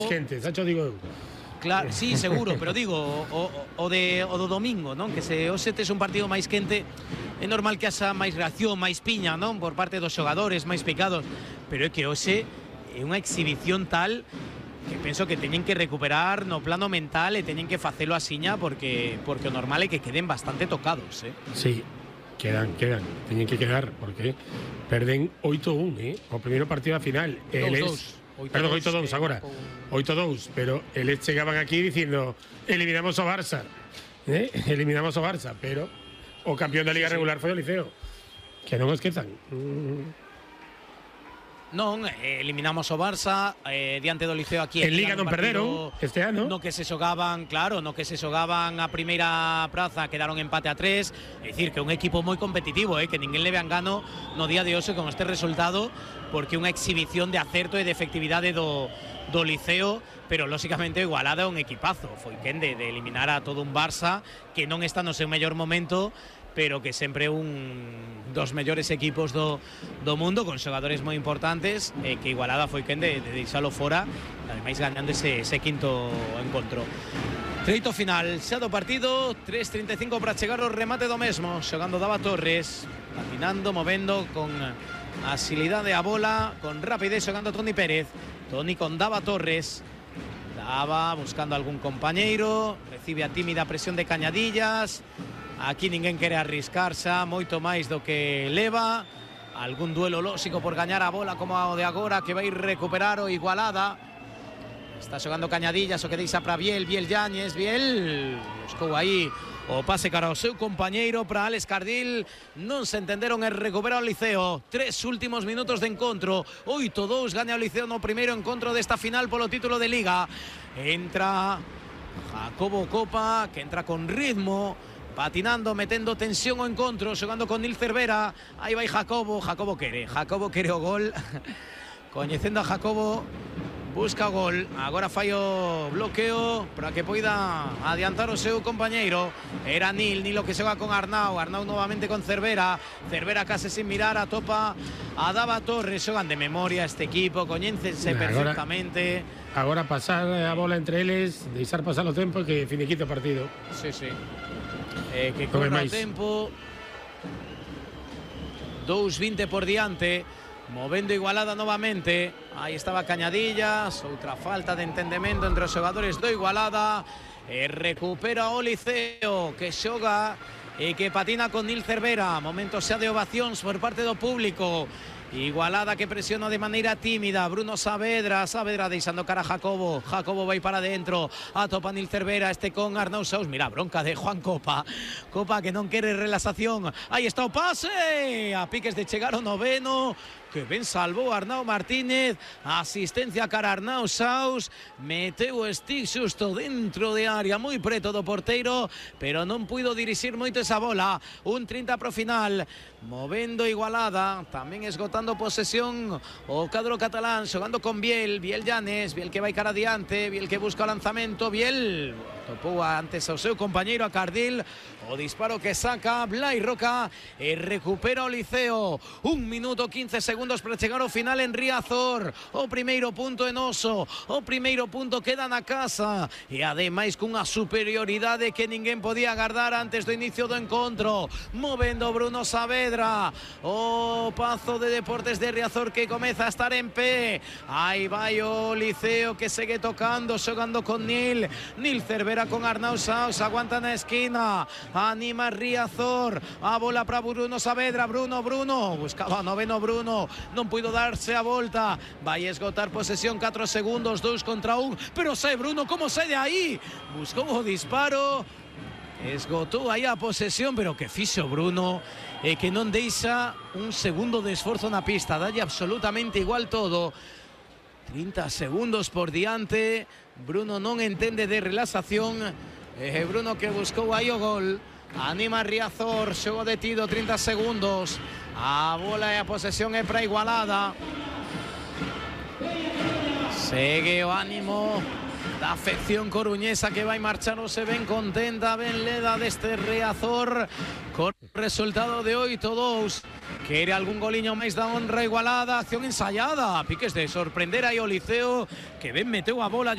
Gente, Sacho digo. Claro, sí, seguro, pero digo, o do domingo, non? Que se hoxe tes un partido máis quente, é normal que haxa máis reacción, máis piña, non? Por parte dos xogadores, máis picados, pero é que hoxe é unha exhibición tal que penso que teñen que recuperar no plano mental e teñen que facelo asiña porque o normal é que queden bastante tocados, eh? Sí, quedan, teñen que quedar porque perden 8-1, o primeiro partido a final. Perdón, 8-2 agora. 8-2, pero eles chegaban aquí dicindo eliminamos o Barça. Eliminamos o Barça, pero o campeón da Liga regular foi o Liceo. Que non esquezan. Non, eliminamos o Barça diante do Liceo aquí. En Liga non perderon este ano. No que se xogaban, claro, no que se xogaban a primeira praza, quedaron empate a 3. É dicir, que é un equipo moi competitivo, que ninguén le vean gano no día de hoxe con este resultado, porque unha exhibición de acerto e de efectividade do Liceo, pero lóxicamente Igualada é un equipazo. Foi quen de eliminar a todo un Barça que non está no seu mellor momento, pero que sempre un dos mellores equipos do mundo, con xogadores moi importantes, que Igualada foi quen de deixalo fora, ademais gañando ese quinto encontro. Treito final xa do partido, 3:35 para chegar ao remate do mesmo, xogando Dava Torres, patinando, movendo con asilidade a bola, con rapidez xogando Toni Pérez. Toni con Dava Torres, Dava buscando algún compañeiro, recibe a tímida presión de Cañadillas. Aquí ninguén quere arriscarse moito máis do que leva. Algún duelo lóxico por gañar a bola como o de agora, que vai recuperar o Igualada. Está xogando Cañadillas, o que deixa para Biel Llanes. Biel buscou aí o pase cara ao seu compañeiro, para Alex Cardil. Non se entenderon e recupera o Liceo. 3 últimos minutos de encontro. 8-2 gaña o Liceo no primeiro encontro desta final polo título de Liga. Entra Jacobo Copa, que entra con ritmo, patinando, metendo tensión o encontro, xogando con Nil Cervera. Aí vai Jacobo quere o gol. Coñecendo a Jacobo, busca o gol. Agora fai o bloqueo para que poida adiantar o seu compañeiro. Era Nil o que xoga con Arnau novamente con Cervera case sin mirar, atopa a Dava Torres. Xogan de memoria este equipo, coñécense perfectamente. Agora pasar a bola entre eles, deixar pasar o tempo, que finiquito o partido. Sí. Que corra o tempo. 2:20 por diante, movendo Igualada novamente. Aí estaba Cañadillas, outra falta de entendemento entre os xogadores do Igualada. Recupera o Liceo, que xoga e que patina con Nil Cervera. Momento xa de ovacións por parte do público. Igualada que presiona de maneira tímida. Bruno Saavedra deixando cara a Jacobo vai para dentro, atopa Nil Cervera, este con Arnau Saus. Mira, bronca de Juan Copa que non quere relaxación. Aí está o pase, a piques de chegar o noveno, que ben salvou Arnau Martínez. Asistencia cara a Arnau Saus, meteu o stick xusto dentro de área, moi preto do porteiro, pero non puido dirixir moito esa bola. 1:30 pro final, movendo Igualada, tamén esgotando posesión o cadro catalán, xogando con Biel Llanes, Biel que vai cara adiante, Biel que busca o lanzamento, Biel topou antes ao seu compañeiro, a Cardil. O disparo que saca Blai Roca e recupera o Liceo. 1 minuto 15 segundos para chegar ao final en Riazor. O primeiro punto en Oso, o primeiro punto queda na casa, e ademais cunha superioridade que ninguén podía agardar antes do inicio do encontro. Movendo Bruno Saavedra, o Pazo de Deportes de Riazor que comeza a estar en pé. Aí vai o Liceo que segue tocando, xogando con Nil Cervera con Arnau Saus, aguanta na esquina, anima Riazor, a bola para Bruno Saavedra. Bruno buscaba noveno. Bruno non puido darse a volta, vai esgotar posesión, 4 segundos, 2 contra 1, pero sai Bruno, como sai de aí? Buscou o disparo, esgotou aí a posesión, pero que fixo Bruno, que non deixa un segundo de esforzo na pista, dalle absolutamente igual todo. 30 segundos por diante, Bruno non entende de relaxación. Bruno que buscou aí o gol, anima Riazor, xogo detido, 30 segundos, a bola e a posesión é para Igualada. Segue o ánimo da afección coruñesa que vai marcharse ben contenta, ben leda deste Riazor, con resultado de 8-2. Quere algún goliño máis da honra Igualada, acción ensaiada, piques de sorprender aí o Liceo, que ben meteu a bola